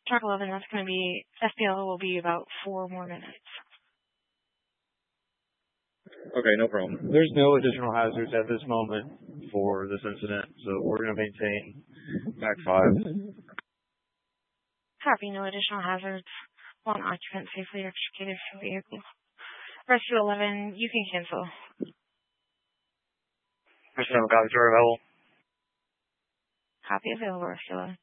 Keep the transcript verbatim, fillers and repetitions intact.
Track eleven, that's going to be, F P L will be about four more minutes. Okay, no problem. There's no additional hazards at this moment for this incident, so we're going to maintain Mac five. Copy, no additional hazards. One occupant safely extricated from vehicle. Rescue eleven, you can cancel. Rescue eleven, copy, sorry, available. Copy available, Rescue eleven.